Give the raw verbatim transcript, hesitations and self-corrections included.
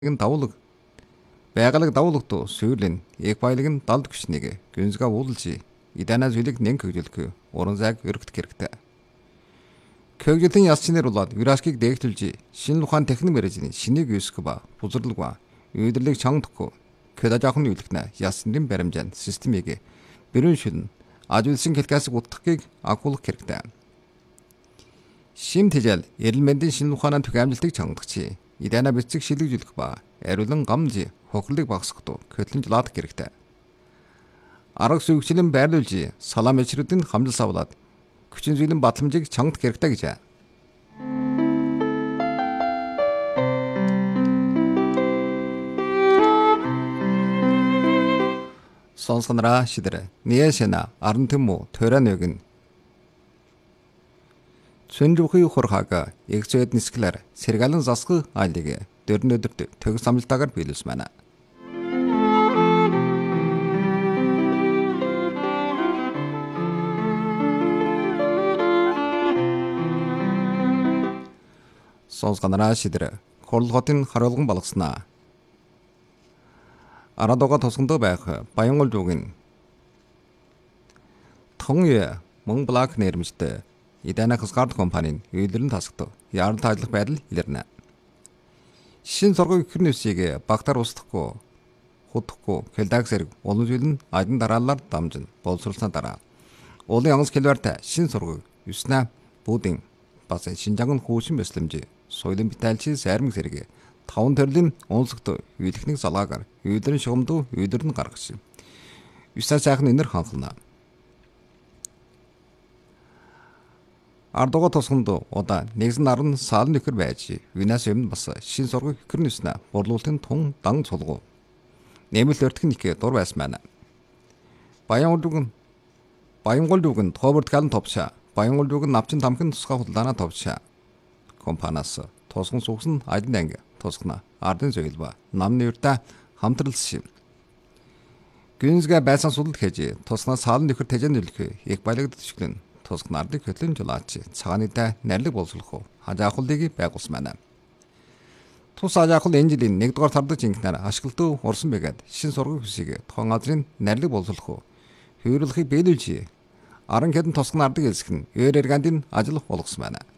н давлаг байгалаг давлагтуу сүйрлэн яг баялаг нь далд хүчнийг гүнзга уулж иданаас үлэг нэн хөгжөлөх уран зайг өргөдөх хэрэгтэй. Хөгжлийн ялчнэр болоод вирашкийг дээгтүүлж шинэ ухаан техник мэрежний шинийг үүсгэх ба бузарлаг ба үйлдвэрлэлийг чангадахгүй кэдажахын үйлдэгнэ ялчнэрийн баримжаан системийг бүрэн шүлэн ажуулсан хэлкээс утгахыг агуулах хэрэгтэй. Шим тэжэл эрэлмэндийн шинэ ухаанаа түгээмжилтийг чангадагч идана бицэг шилэгжүүлэх ба ариулан гамж хохирлыг багасгах хөтлөмжлээд хэрэгтэй. Арга сүйгчлэн байрлуулж салам эчрүүдийн хамжил савлаад хүчин зүйлэн батламжийг чангадах хэрэгтэй гэж. Сонсгонараа шидэрэ ниэшэна арн тэмүү төрэнэг нь Цүнжүүхий хурхаага эгзэд нисгэлэр сэргэлэн засгы айлыг дөрн өдөрт төгс амжилтаагаар биелүүлсэн байна. Сонсгонараа шидэрэ хурлахатын харуулган балгаснаа. Арадога тосгондоо байх Баянгол жуугийн Тонье мөн блак нэрмжтэй Идана хасгард компанийн үйлдвэрлэн тасгад яаралтай ажиллах байдал илэрнэ. Шинэ сургууль ихрнэсийг багтаар устгахгүй, худахгүй, кэлдаг зэрэг олон зүйл нь айдан дараалалаар дамжин боловсруулсны дараа улын ангас хэлбэртэй шинэ сургууль Юснаа Будин бас Шинжаан хүүшин бэслэмж соёлын битээлчийн сайрмаг зэрэг таван төрлийн онцлогтой үйлдэхний залгаагаар үйлдвэрийн шугамдуу үйлдвэр нь гаргаж Юснаа сайхан энер ханхлана. Ардуга тосгонд удаа нэгэн наран саалн нөхөр байж винаас өмнө бас шин сургууль хөрнөснө борлуулалтын тун дан цулгуу нэмэл өртгөн их дур байсан байна. Баянгол Баянгол дүгэн товборт галан товчаа Баянгол дүгэн навчин тамхин тусгай худалдаана товчаа компаниас тосгон сугсан айдан анги тосгоно ардын зөвлба намны урта хамтралсан. Гүнзгэ байсан судалд хийж тосгоно саалн нөхөр тэжэн нөлөх их баялагд төчлөн тосгон ардыг хөтлөн жулаач цагаанытай найрлаг боловсруулах хажаахлыг байгуулсан байна. Тус хажаахл энэ жилийн нэгдүгээр сард жинхнээр ашиглалтуу урсан байгаад шин сургууль хүсийг тоон газрын найрлаг боловсруулах хөөрлөхийг биелүүлж аран хэдэн тосгон ардыг элсэх нь өөр эргандын ажил болгосон байна.